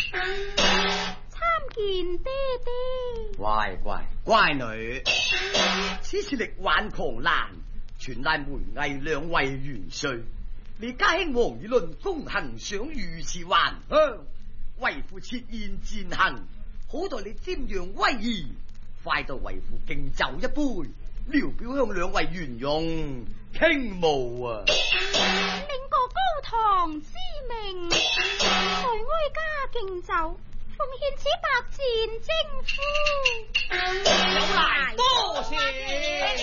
參見爹爹。 乖女，此次力挽狂瀾，全賴梅毅兩位元帥。你家兄王以論風行賞如此還鄉，為父設宴餞行，好待你瞻仰威儀，快到為父敬酒一杯，聊表向兩位元勇傾慕啊！ 領過高堂之命，在哀家敬酒，奉獻此百戰征夫。 有賴多謝。